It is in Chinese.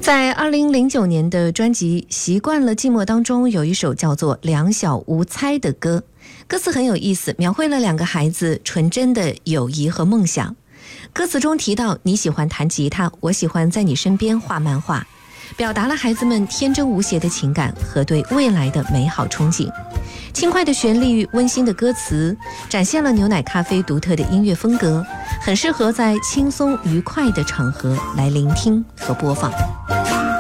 在2009年的专辑《习惯了寂寞》当中，有一首叫做《两小无猜》的歌，歌词很有意思，描绘了两个孩子纯真的友谊和梦想。歌词中提到，你喜欢弹吉他，我喜欢在你身边画漫画，表达了孩子们天真无邪的情感和对未来的美好憧憬。轻快的旋律，温馨的歌词，展现了牛奶咖啡独特的音乐风格，很适合在轻松愉快的场合来聆听和播放。